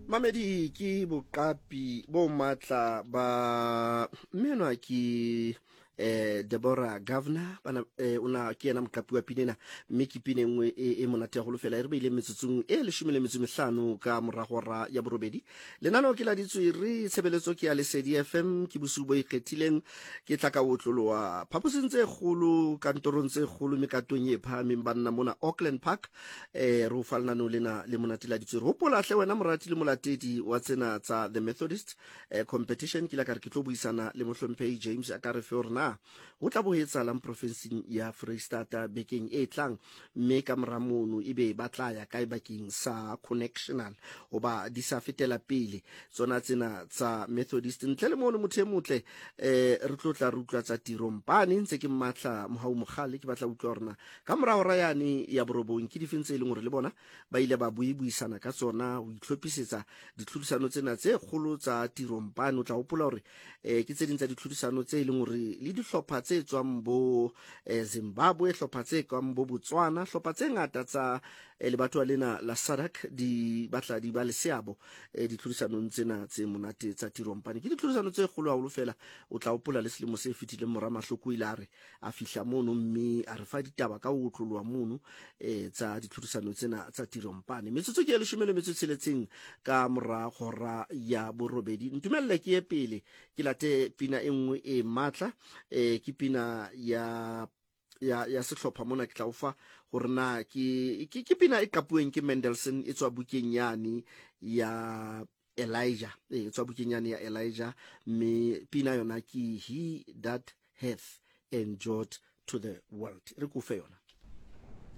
Mamedi ki boqapi bo matla ba menwa ki Deborah Governor bana una ke ena moqapi wa pinena mme ke pine nngwe e monate go lofela re beile metsotsong e le 15 ka morago ra ya borobedi lenano ke la ditswiri tshebeletso ke ya Lesedi FM ke bosubo ikgethileng ke tla ka otloloa phaposing tse kgolo kantorong tse kgolo mekatong e phahameng banna mona Auckland Park re o falnano lena le monate la ditswiri hopola hle wena morati le molatedi wa tsena tsa the Methodist competition ke la ka re ke tlo buisana le mohlomphehi James a ka re fe rena o tla bohetsa lang provinceng ya Freestata bekeng e tlang mme ka moramono ebe ba tla ya kae bakeng sa connectional hoba di sa fetela pele tsona tsena tsa Methodist ntle le mono motho e motle re tlotla re utlwa tsa tiro mpane ntse ke mmatla mohau mogale ke batla utlwa rena ka morao ra yane ya borobong ke difentse e leng gore le bona ba ile ba buisana ka tsona o itlhophisetsa ditlhodisano tsena tse kgolo tsa tiro mpane o tla hopola gore ke tse ding tsa ditlhodisano tse e leng gore le dihlopha tse tswang bo Zimbabwe hlopha tse tswang bo Botswana hlopha tse ngata tsa le batho lena la SADC di batla di ba le seabo ditlhodisanong tsena tse monate tsa tiro mpane ke ditlhodisano tse kgolo haholo fela o tla hopola le selemo se fetileng mora mahloko ile a re a fihla mono mme a re fa ditaba ka o tloloa mono tsa ditlhodisano tsena tsa tiro mpane metsotso ke 16 ka mora hora ya borobedi ntumelle ke ye pele ke late pina e nngwe e matla ke pina ya sehlopha mona ke tla o fa gore na ke pina e qapuweng ke Mendelssohn e tswa bukeng yane ya Elijah e tswa bukeng yane ya Elijah me pina yona ke He That Hath Endured to the World re go fe yona